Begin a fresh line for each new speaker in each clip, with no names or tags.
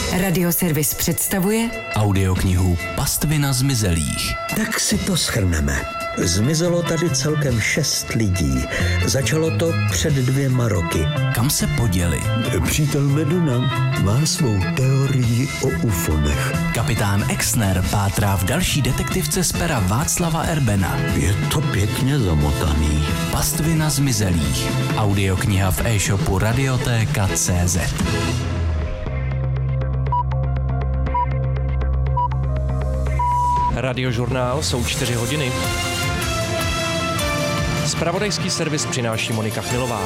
Radioservis představuje
audioknihu Pastvina zmizelých.
Tak si to shrneme. Zmizelo tady celkem 6 lidí. Začalo to před 2 roky.
Kam se poděli?
Přítel Meduna má svou teorii o ufonech.
Kapitán Exner pátrá v další detektivce z pera Václava Erbena.
Je to pěkně zamotaný.
Pastvina zmizelých. Audiokniha v e-shopu Radiotéka.cz.
Radiožurnál jsou 4 hodiny. Zpravodajský servis přináší Monika Chmilová.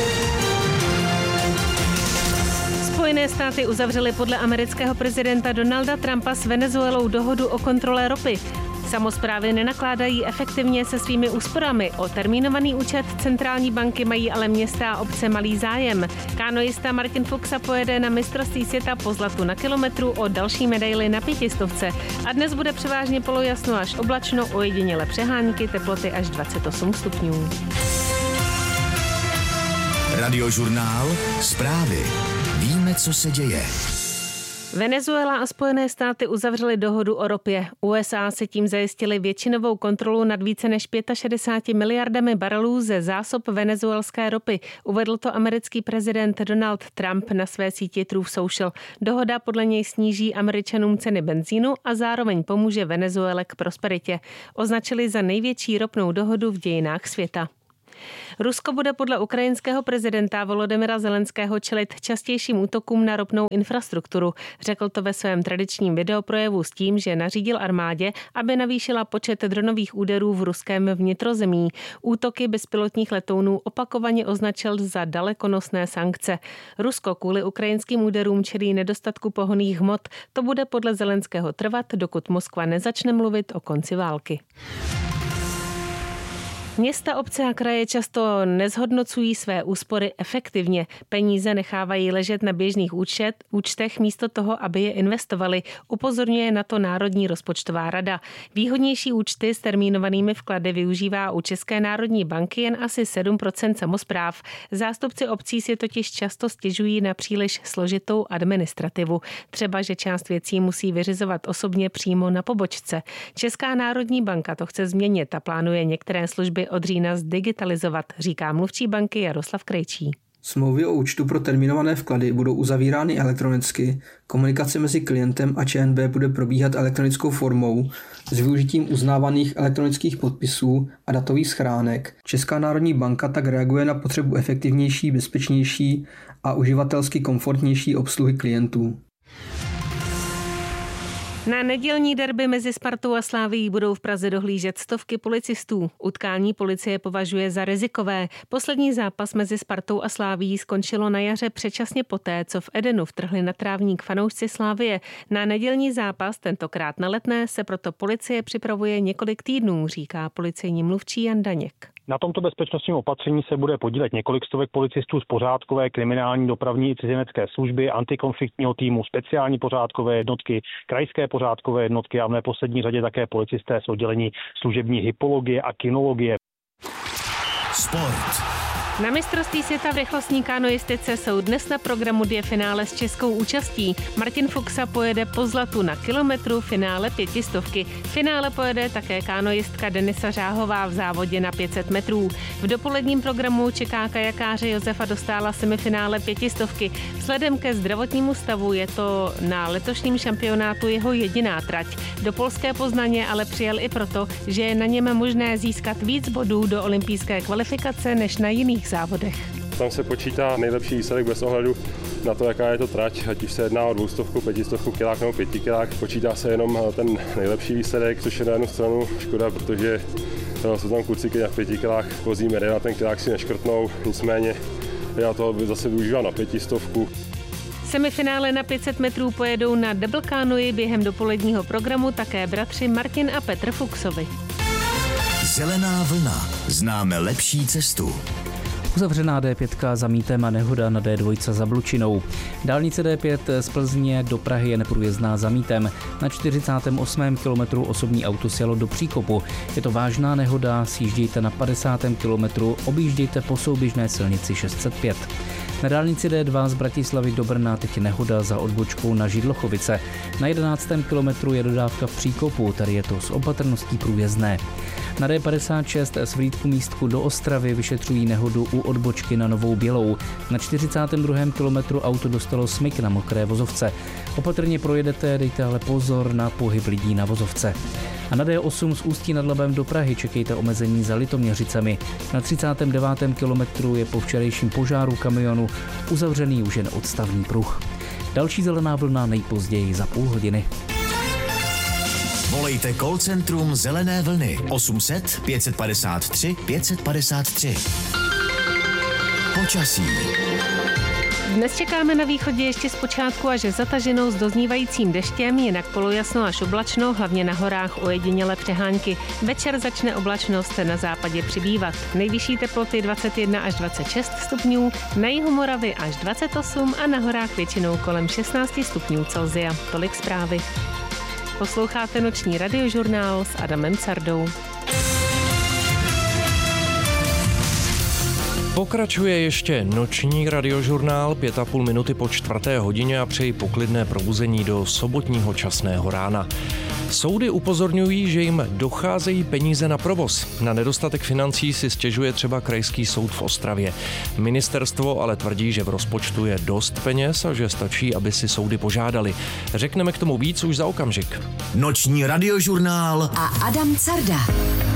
Spojené státy uzavřely podle amerického prezidenta Donalda Trumpa s Venezuelou dohodu o kontrole ropy. Samosprávy nenakládají efektivně se svými úsporami. O termínovaný účet centrální banky mají ale města a obce malý zájem. Kanoista Martin Fuxa pojede na mistrovství světa po zlatu na kilometru, o další medaili na 500. A dnes bude převážně polojasno až oblačno, ojediněle přehánky, teploty až 28 stupňů.
Radiožurnál. Zprávy. Víme, co se děje.
Venezuela a Spojené státy uzavřely dohodu o ropě. USA se tím zajistili většinovou kontrolu nad více než 65 miliardami barelů ze zásob venezuelské ropy. Uvedl to americký prezident Donald Trump na své síti Truth Social. Dohoda podle něj sníží Američanům ceny benzínu a zároveň pomůže Venezuele k prosperitě. Označili za největší ropnou dohodu v dějinách světa. Rusko bude podle ukrajinského prezidenta Volodymyra Zelenského čelit častějším útokům na ropnou infrastrukturu. Řekl to ve svém tradičním videoprojevu s tím, že nařídil armádě, aby navýšila počet dronových úderů v ruském vnitrozemí. Útoky bezpilotních letounů opakovaně označil za dalekonosné sankce. Rusko kvůli ukrajinským úderům čelí nedostatku pohonných hmot. To bude podle Zelenského trvat, dokud Moskva nezačne mluvit o konci války. Města, obce a kraje často nezhodnocují své úspory efektivně. Peníze nechávají ležet na běžných účtech místo toho, aby je investovali. Upozorňuje na to Národní rozpočtová rada. Výhodnější účty s termínovanými vklady využívá u České národní banky jen asi 7% samospráv. Zástupci obcí si totiž často stěžují na příliš složitou administrativu. Třeba, že část věcí musí vyřizovat osobně přímo na pobočce. Česká národní banka to chce změnit a plánuje některé služby od října zdigitalizovat, říká mluvčí banky Jaroslav Krejčí.
Smlouvy o účtu pro termínované vklady budou uzavírány elektronicky, komunikace mezi klientem a ČNB bude probíhat elektronickou formou s využitím uznávaných elektronických podpisů a datových schránek. Česká národní banka tak reaguje na potřebu efektivnější, bezpečnější a uživatelsky komfortnější obsluhy klientů.
Na nedělní derby mezi Spartou a Slavií budou v Praze dohlížet stovky policistů. Utkání policie považuje za rizikové. Poslední zápas mezi Spartou a Slavií skončilo na jaře předčasně poté, co v Edenu vtrhli na trávník fanoušci Slavie. Na nedělní zápas, tentokrát na Letné, se proto policie připravuje několik týdnů, říká policejní mluvčí Jan Daněk.
Na tomto bezpečnostním opatření se bude podílet několik stovek policistů z pořádkové, kriminální, dopravní i cizinecké služby, antikonfliktního týmu, speciální pořádkové jednotky, krajské pořádkové jednotky a v neposlední řadě také policisté z oddělení služební hypologie a kinologie.
Sport.
Na mistrovství světa v rychlostní kanoistice jsou dnes na programu 2 finále s českou účastí. Martin Fuxa pojede po zlatu na kilometru, finále 500. Finále pojede také kanoistka Denisa Řáhová v závodě na 500 metrů. V dopoledním programu čeká kajakáře Josefa Dostála semifinále 500. Vzhledem ke zdravotnímu stavu je to na letošním šampionátu jeho jediná trať. Do polské Poznaně ale přijel i proto, že je na něm možné získat víc bodů do olympijské kvalifikace než na jiných závodech.
Tam se počítá nejlepší výsledek bez ohledu na to, jaká je to trať, ať už se jedná o 200, 500 kilák nebo 5 kilák. Počítá se jenom ten nejlepší výsledek, což je na jednu stranu škoda, protože jsou tam kluci, kteří na 5 kilách vozí medaile, ten kilák si neškrtnou, nicméně já to zase využívám na 500.
Semifinále na 500 metrů pojedou na double canoe během dopoledního programu také bratři Martin a Petr Fuxovi.
Zelená vlna. Známe lepší cestu.
Uzavřená D5 za mítem a nehoda na D2 za Blučinou. Dálnice D5 z Plzně do Prahy je neprůjezdná za mítem. Na 48. kilometru osobní auto sjelo do příkopu. Je to vážná nehoda, sjíždějte na 50. kilometru, objíždějte po souběžné silnici 605. Na dálnici D2 z Bratislavy do Brna teď nehoda za odbočkou na Židlochovice. Na 11. kilometru je dodávka v Příkopu, tady je to s opatrností průjezdné. Na D56 z Vlídku Místku do Ostravy vyšetřují nehodu u odbočky na Novou Bělou. Na 42. kilometru auto dostalo smyk na mokré vozovce. Opatrně projedete, dejte ale pozor na pohyb lidí na vozovce. A na D8 z Ústí nad Labem do Prahy čekejte omezení za Litoměřicemi. Na 39. kilometru je po včerejším požáru kamionu uzavřený už jen odstavní pruh. Další zelená vlna nejpozději za půl hodiny.
Volejte call centrum Zelené vlny 800 553 553. Počasí.
Dnes čekáme na východě ještě zpočátku až zataženou s doznívajícím deštěm, jinak polojasno až oblačno, hlavně na horách ojedinělé přehánky. Večer začne oblačnost na západě přibývat. Nejvyšší teploty 21 až 26 stupňů, na jihu Moravy až 28 a na horách většinou kolem 16 stupňů Celsia. Tolik zprávy. Posloucháte noční radiožurnál s Adamem Cardou.
Pokračuje ještě noční radiožurnál 5,5 minuty po 4. hodině a přeji poklidné probuzení do sobotního časného rána. Soudy upozorňují, že jim docházejí peníze na provoz. Na nedostatek financí si stěžuje třeba Krajský soud v Ostravě. Ministerstvo ale tvrdí, že v rozpočtu je dost peněz a že stačí, aby si soudy požádali. Řekneme k tomu víc už za okamžik.
Noční radiožurnál
a Adam Carda.